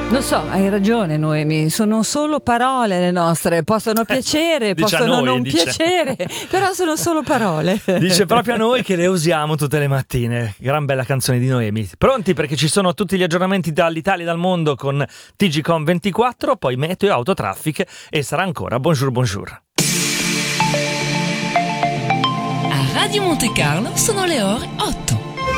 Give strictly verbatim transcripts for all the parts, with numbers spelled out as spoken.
Lo so, hai ragione Noemi, sono solo parole le nostre, possono piacere, possono noi, non dice. piacere, però sono solo parole. Dice proprio a noi che le usiamo tutte le mattine. Gran bella canzone di Noemi. Pronti perché ci sono tutti gli aggiornamenti dall'Italia e dal mondo con T G Com ventiquattro, poi meteo, autotraffic e sarà ancora Bonjour Bonjour. A Radio Monte Carlo sono le ore otto.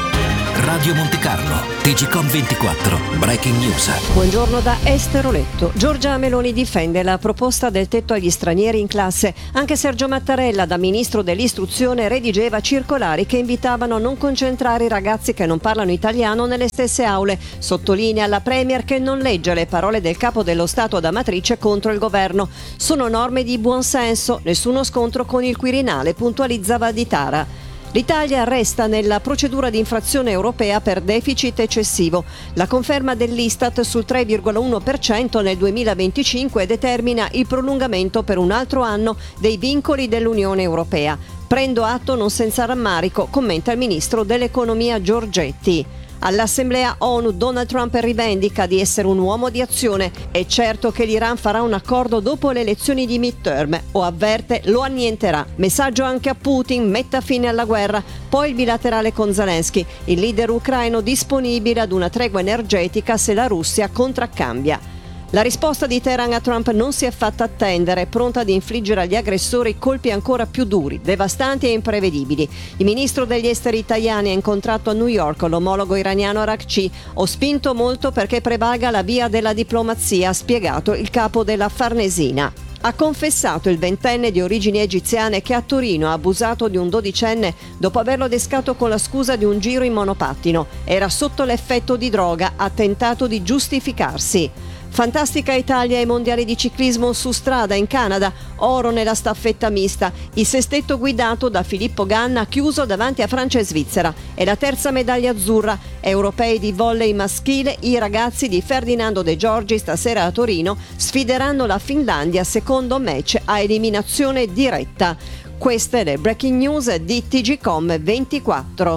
Radio Monte Carlo, T G Com ventiquattro, Breaking News. Buongiorno da Esteroletto. Giorgia Meloni difende la proposta del tetto agli stranieri in classe. Anche Sergio Mattarella, da ministro dell'istruzione, redigeva circolari che invitavano a non concentrare i ragazzi che non parlano italiano nelle stesse aule. Sottolinea la Premier che non legge le parole del capo dello Stato da matrice contro il governo. Sono norme di buonsenso, nessuno scontro con il Quirinale, puntualizza Valditara. L'Italia resta nella procedura di infrazione europea per deficit eccessivo. La conferma dell'Istat sul tre virgola uno per cento nel duemilaventicinque determina il prolungamento per un altro anno dei vincoli dell'Unione Europea. Prendo atto non senza rammarico, commenta il ministro dell'economia Giorgetti. All'Assemblea ONU Donald Trump rivendica di essere un uomo di azione. È certo che l'Iran farà un accordo dopo le elezioni di midterm o avverte lo annienterà. Messaggio anche a Putin, metta fine alla guerra. Poi il bilaterale con Zelensky, il leader ucraino disponibile ad una tregua energetica se la Russia contraccambia. La risposta di Teheran a Trump non si è fatta attendere, pronta ad infliggere agli aggressori colpi ancora più duri, devastanti e imprevedibili. Il ministro degli esteri italiani ha incontrato a New York l'omologo iraniano Araghchi. Ho spinto molto perché prevalga la via della diplomazia, ha spiegato il capo della Farnesina. Ha confessato il ventenne di origini egiziane che a Torino ha abusato di un dodicenne dopo averlo adescato con la scusa di un giro in monopattino. Era sotto l'effetto di droga, ha tentato di giustificarsi. Fantastica Italia ai mondiali di ciclismo su strada in Canada, oro nella staffetta mista. Il sestetto guidato da Filippo Ganna chiuso davanti a Francia e Svizzera. È la terza medaglia azzurra. Europei di volley maschile, i ragazzi di Ferdinando De Giorgi stasera a Torino sfideranno la Finlandia, secondo match a eliminazione diretta. Queste le breaking news di T G Com ventiquattro.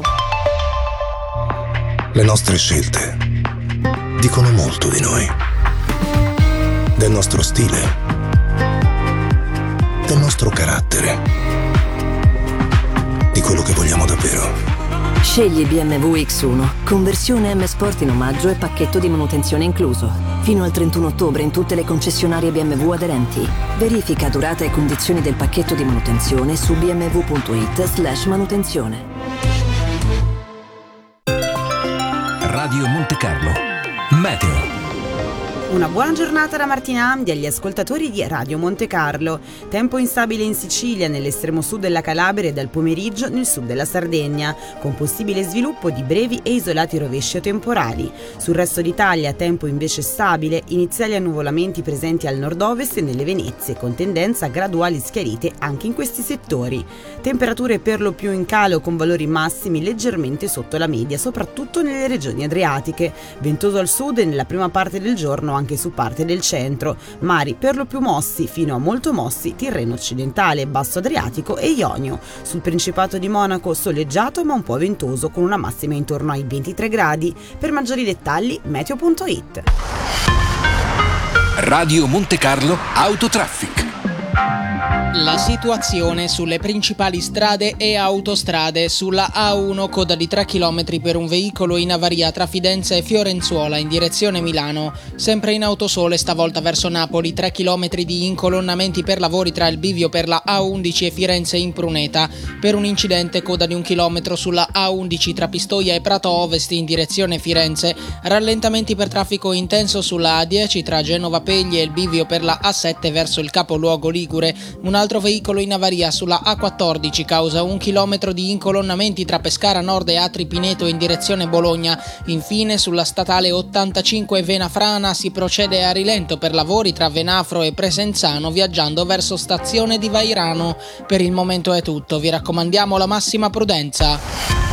Le nostre scelte dicono molto di noi. Del nostro stile, del nostro carattere, di quello che vogliamo davvero. Scegli B M W X uno, conversione M Sport in omaggio e pacchetto di manutenzione incluso. Fino al trentuno ottobre in tutte le concessionarie B M W aderenti. Verifica durata e condizioni del pacchetto di manutenzione su b m w punto i t slash manutenzione. Radio Monte Carlo, meteo. Una buona giornata da Martina Amdi agli ascoltatori di Radio Monte Carlo. Tempo instabile in Sicilia, nell'estremo sud della Calabria e dal pomeriggio nel sud della Sardegna, con possibile sviluppo di brevi e isolati rovesci o temporali. Sul resto d'Italia tempo invece stabile, iniziali annuvolamenti presenti al nord-ovest e nelle Venezie, con tendenza a graduali schiarite anche in questi settori. Temperature per lo più in calo con valori massimi leggermente sotto la media, soprattutto nelle regioni adriatiche. Ventoso al sud e nella prima parte del giorno anche su parte del centro, mari per lo più mossi fino a molto mossi Tirreno occidentale, Basso Adriatico e Ionio. Sul Principato di Monaco soleggiato ma un po' ventoso con una massima intorno ai ventitré gradi. Per maggiori dettagli meteo punto it. Radio Monte Carlo Autotraffic. La situazione sulle principali strade e autostrade. Sulla A uno coda di tre chilometri per un veicolo in avaria tra Fidenza e Fiorenzuola in direzione Milano. Sempre in autosole stavolta verso Napoli, tre chilometri di incolonnamenti per lavori tra il bivio per la A undici e Firenze in Pruneta. Per un incidente coda di un chilometro sulla A undici tra Pistoia e Prato Ovest in direzione Firenze. Rallentamenti per traffico intenso sulla A dieci tra Genova Pegli e il bivio per la A sette verso il capoluogo Ligure. Un altro veicolo in avaria sulla A quattordici causa un chilometro di incolonnamenti tra Pescara Nord e Atri Pineto in direzione Bologna. Infine sulla statale ottantacinque Venafrana si procede a rilento per lavori tra Venafro e Presenzano viaggiando verso stazione di Vairano. Per il momento è tutto, vi raccomandiamo la massima prudenza.